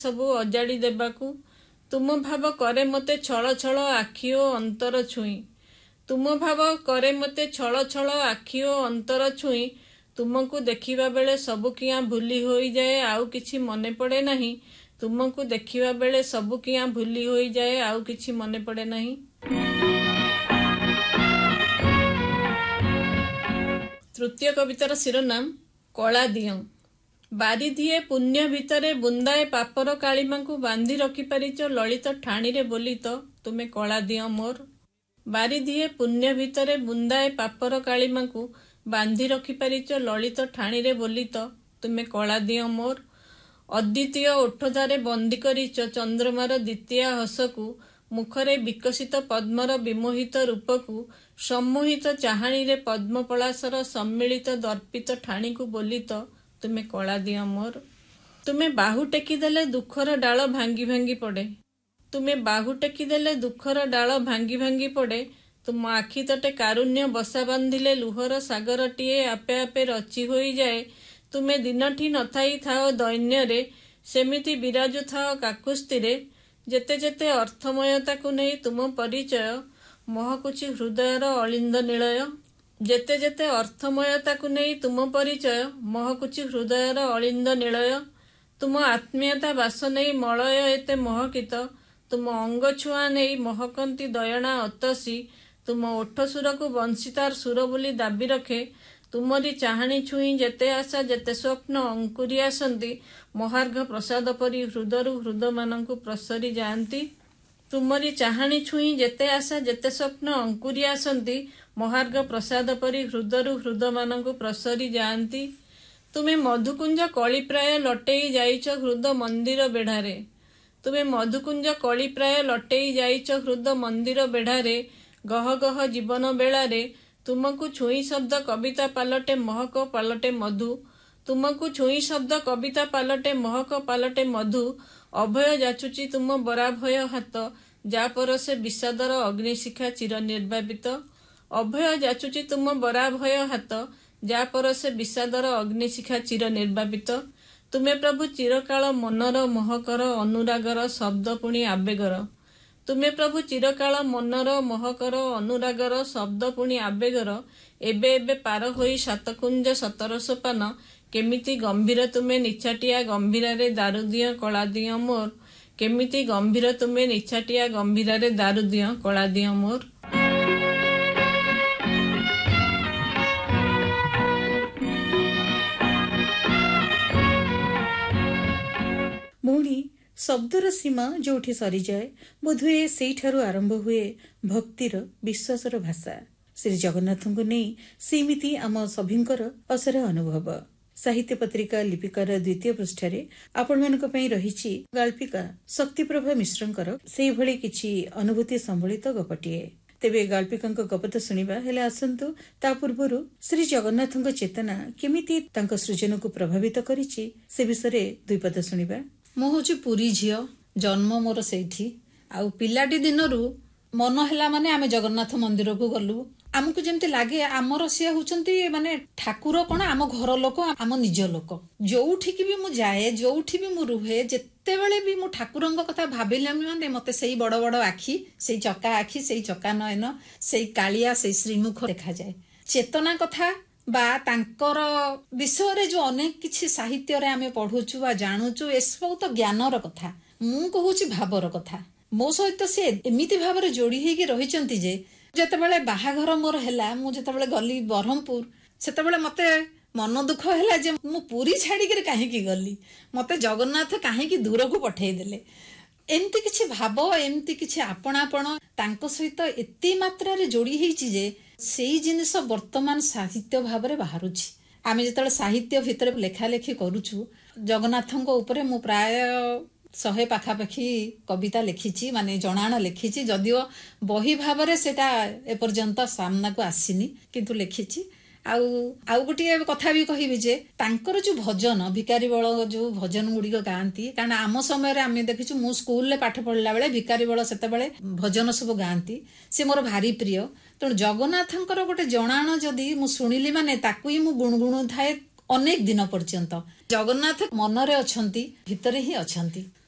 सबु अजाड़ी देबाकू तुम भाव करे मते छल छल आखि ओ अंतर छुई। तुम भाव करे मते छल छल आखि ओ अंतर छुई। तुमको देखिबा बेले सबु किया भूली होई जाए आउ किछि मने पड़े नहीं। तुमको देखिबा बेले सबु किया भूली होई जाए आउ किछि मने पड़े नहीं। तृतीय कवितार शिरोनाम कला दियो। बारिधिए पुण्य भितरे बुंदाए पापर कालीमा को बांधी रखी पारिच ललित ठाणी रे बोली तो तुमे कला दियो मोर। बारिधिए पुण्य भितरे बुंदाए पापर कालीमा को बांधी रखी पारिच ललित ठाणी रे बोली तो तुमे कला दियो मोर। अद्वितीय ओठधारे बंदी करिच चंद्रमार द्वितीय हसकू मुखरे विकसित पद्मर विमोहित रूपकू सम्मोहित चाहाणी रे पद्म पलासर सम्मिलित दर्पित ठाणी को बोली तो तुमे कला दियो मोर। तुमे बाहु टेकी देले दुखर डाल भांगी भांगी पड़े। तुमे बाहु टेकी देले दुखर डाल भांगी भांगी पड़े। तुम आखि तटे कारुण्य बसा बांधिले लुहर सागरटीए आपे आपे रची होई जाए। तुमे दिनठी नथाई थाओ दैन्य रे सेमिति विराजु थाओ काकुस्ती रे। जेते जेते अर्थमयता को नहीं तुम परिचय महकुची हृदयर अलिंद निलय। जेते जेते अर्थमयता को नहीं तुम परिचय महकुची हृदयर अलिंद निलय। तुम आत्मीयता बास नहीं मलय एते महकित। तुम अंग छुआ नहीं महकंती दयना अतसी। तुम ओठ सुर को बंशितार सुर बोली दाबी रखे। तुमरी चाहाणी छुई जेते आशा जेते स्वप्न अंकुरी आसंती महार्घ प्रसाद परी हृदयरु हृदय मानंकु प्रसरी जाती। तुमरी चाहाणी छुई जेते आशा जेते स्वप्न अंकुरी आसंती महार्घ प्रसाद परी हृदयरु हृदय मानंकु प्रसरी जाती। तुमे मधुकुंज कली प्राय लटेई जाइच हृदय मंदिर बेढ़ारे। तुमे मधुकुंज कली प्राय लटेई जाइच हृदय मंदिर बेढ़ारे। गह गह जीवन बेलारे तुमको छुई शब्द कविता पालटे महक पालटे मधु। तुमको छुई शब्द कविता पालटे महक पालटे मधु। अभय जाचुची तुम बरा भय हाथ जा परसे विषादर अग्निशिखा चिर निर्वापित। अभय जाचुची तुम बरा भय हाथ जा परसे विषादर अग्निशिखा चिर निर्वापित। तुमे प्रभु चिरकाल मनर महकर अनुरागर शब्द पुणी आवेगर। तुमे प्रभु चिरकाल मनर महकर अनुरागर शब्द पुणी आवेगर। एबे एबे पार होई सातकुंज सतर सोपान केमिति गंभीर तुमे निछाटिया गंभीरारे दारु दियो कला दियो मोर। केमिति गंभीर तुमे निछाटिया गंभीरारे दारु दियो कला दियो मोर। भौणी शब्दर सीमा जोठी सरी जाए बोधुए सेठारु आरंभ हुए भक्तिर विश्वासर भाषा। श्री जगन्नाथ को नहीं सेमिति आम सभींकर असर अनुभव। साहित्य पत्रिका लिपिकार द्वितीय पृष्ठारे आपण मानक पई रहिछि गाल्पिका शक्तिप्रभा मिश्रंकर सेहि भଳି किछि अनुभूति संबलित गपटिए। तेबे गाल्पिकांक गप तो सुनिबा हेले आसंतु ता पूर्वरु श्री जगन्नाथଙ୍କ चेतना केमिति तांक सृजन को प्रभावित करिछि से विषय दुई पद सुनिबा। मु हूँ पुरी झील जन्म मोर सेठी आउ पिलाटी दिनरू मन है माने आमे जगन्नाथ मंदिर को गलु। आमको जमती लगे आमर सी होचंती माने ठाकुर कौन आम घर लोक आम निज लोक। जोठिकी भी मु जाए जोठी भी मु रुहे जेते बेले भी मु ठाकुरंक कथा भाबिले माने मते सेई बड़ बड़ आखि सेई चका आखि सेई चका नयन सेई कालिया सेई श्रीमुख देखा जाए। चेतना कथा बा तांकर विषय रे जो अनेक किछि साहित्य रे आमे पढुछु बा जानुछु एसबो तो ज्ञानर कथा मु कहूची भावर कथा। मो सहित से एमिति भाବରେ जोड़ी हेगी रहिचंती जे जेतेबेले बाहाघर मोर हैला मु जेतेबेले गली बरहमपुर सेतेबेले मते मन दुख हैला जे मु पूरी छाड़ी के काहे की गली मते जगन्नाथ काहे की दूर को पठेई देले। एमती किछि भाव एमती किछि आपणापण तांको सहित एती मात्रा रे जोड़ी हेची जे सेई जिनिस वर्तमान साहित्य भाବରେ बाहरुछि। आमे जेतेबेले साहित्य भितर लेखा लेखी करूछु जगन्नाथଙ୍କ उपरे मु प्राय 100 पाखापाखी कविता लिखिछि माने जणाण लिखिछि जदिओ बही भाବରେ सेटा एपर्यंत सामना को आसीनी किंतु लिखिछि। आउ गोटे कथा भी कहबी जे तांकर जो भजन भिकारी बळ जो भजन गुड़िक गाँती कारण आम समय आम देखीचु मु स्कूल रे पाठ पढ़ला बेले भिकारी बळ सेते बेले भजन सब गाँती से मोर भारी प्रिय। तेणु जगन्नाथंकर गोटे जणाण जदि मु शुणिली माने ताकू ही मु गुणगुणु थाए अनेक दिन पर्यंत। जगन्नाथ मनरे अछंती भितरे ही अछंती।